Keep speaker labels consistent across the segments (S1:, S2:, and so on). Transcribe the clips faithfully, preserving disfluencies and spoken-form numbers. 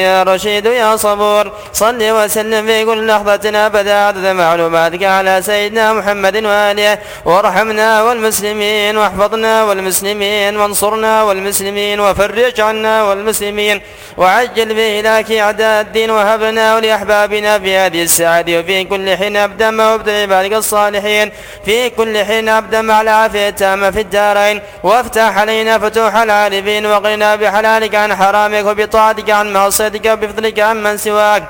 S1: يا رشيد يا صبور. صل وسلم في كل لحظة أبدا عدد معلوماتك على سيدنا محمد وآله. وارحمنا والمسلمين واحفظنا والمسلمين وانصرنا والمسلمين وفرج عنا والمسلمين وعجل بإهلاك أعداء الدين. وهب لنا ولأحبابنا في هذه الساعة وفي كل حين أبدا وابدع عبادك الصالحين في كل حين أبدا مع العافية التامة في الدارين. وافتح علينا فتوح العارفين وقنا بحلالك عن حرامك وبطاعتك عن معصيتك وبفضلك عن من سواك.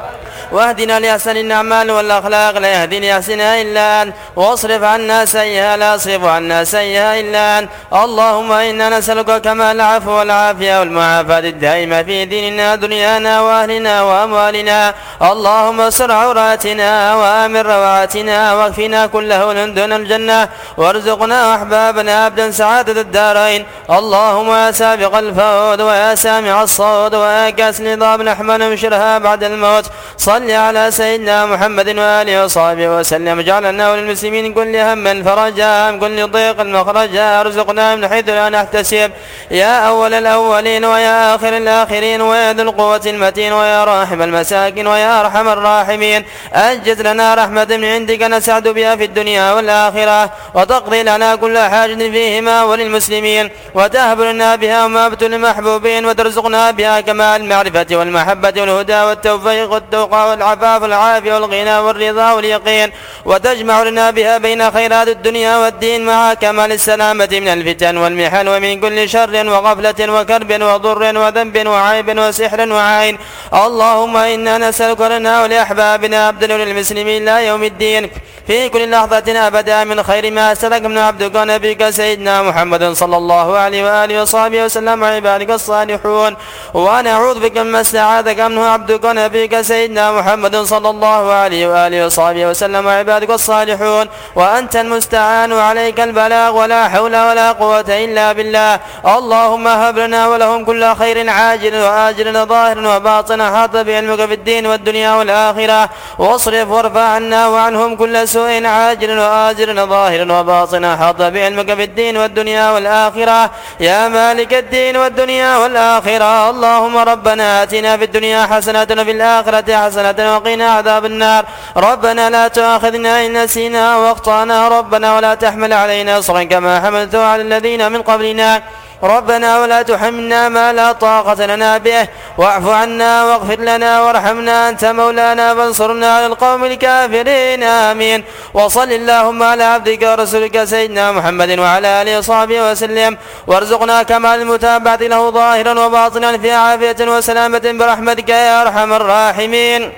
S1: واهدنا لأحسن الأعمال والأخلاق لا يهدي لأحسنها إلا أنت. واصرف عنا سيئها لا يصرف عنا سيئها إلا أنت. اللهم إنا نسألك كمال العفو والعافية والمعافاة الدائمة في ديننا دنيانا وأهلنا وأموالنا. اللهم استر عوراتنا وآمن روعاتنا واكفنا كل هول دون الجنة. وارزقنا أحبابنا أبدا سعادة الدارين. اللهم يا سابق الفوز ويا سامع الصوت ويا كاس النظام نحمل مشرها بعد الموت. صل على سيدنا محمد وآله وصحبه وسلم. اجعلنا وللمسلمين كل هم فرجا من كل ضيق مخرجا. ارزقنا من حيث لا نحتسب يا أول الأولين ويا آخر الآخرين ويا ذو القوة المتين ويا راحم المساكين ويا أرحم الراحمين. أنجز لنا رحمة من عندك نسعد بها في الدنيا والآخرة وتقضي لنا كل حاجة فيهما وللمسلمين وتهب لنا بها ومابت المحبوبين وترزقنا بها كمال المعرفة والمحبة والهدى والتوفيق والتوقع والعفاف والعافية والغنى والرضا واليقين. وتجمع لنا بها بين خيرات الدنيا والدين مع كمال السلامة من الفتن والمحن ومن كل شر وغفلة وكرب وضر وذنب وعيب وسحر وعين. اللهم إنا نسألك لنا ولأحبابنا أبدا للمسلمين لا يوم الدين في كل لحظة أبدا من خير ما أسألك من عبدك ونبيك سيدنا محمد صلى الله عليه وآله وصحبه وسلم وعبادك الصالحون. ونعوذ بك مما استعاذك منه عبدك ونبيك سيدنا محمد صلى الله عليه وآله وصحبه وسلم وعبادك الصالحون. وأنت المستعان وعليك البلاغ ولا حول ولا قوة إلا بالله. اللهم هب لنا ولهم كل خير عاجل وآجل ظاهر وباطن حاط بعلمك في الدين والدنيا والآخرة. واصرف وارفع عنا وعنهم كل سوء عاجل وآجل ظاهر وباطن حاط بعلمك في الدين والدنيا والآخرة يا مالك الدين والدنيا والآخرة. اللهم ربنا آتنا في الدنيا حسنة وفي الآخرة حسنة وقنا عذاب النار. ربنا لا تؤاخذنا إن نسينا واخطأنا. ربنا ولا تحمل علينا إصرا كما حملته على الذين من قبلنا. ربنا ولا تحملنا ما لا طاقة لنا به. واعف عنا واغفر لنا وارحمنا أنت مولانا فانصرنا على القوم الكافرين آمين. وصل اللهم على عبدك ورسولك سيدنا محمد وعلى آله وصحبه وسلم. وارزقنا كمال المتابعة له ظاهرا وباطنا في عافية وسلامة برحمتك يا أرحم الراحمين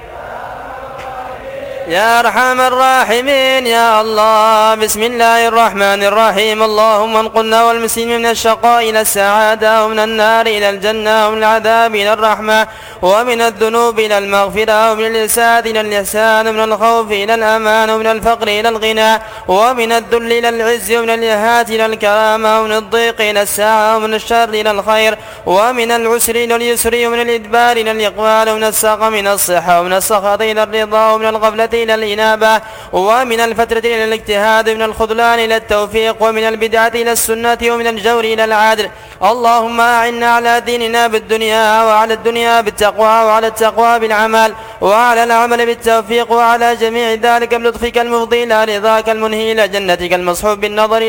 S1: يا أرحم الراحمين يا الله. بسم الله الرحمن الرحيم. اللهم انقلنا والمسلمين من الشقاء إلى السعادة ومن النار إلى الجنة ومن العذاب إلى الرحمة ومن الذنوب إلى المغفرة ومن الإساءة إلى الإحسان ومن الخوف إلى الأمان ومن الفقر إلى الغنى ومن الذل إلى العز ومن الإهانة إلى الكرامة ومن الضيق إلى السعة ومن الشر إلى الخير ومن العسر إلى اليسر ومن الإدبار إلى الإقبال ومن السقم إلى الصحة ومن السخط إلى الرضا ومن الغفلة إلى الإنابة ومن الفترة إلى الاجتهاد ومن الخذلان إلى التوفيق ومن البدعة إلى السنة ومن الجور إلى العدل. اللهم أعنا على ديننا بالدنيا وعلى الدنيا بالتقوى وعلى التقوى بالعمل وعلى العمل بالتوفيق وعلى جميع ذلك بلطفك المفضي إلى رضاك المنهي إلى جنتك المصحوب بالنظر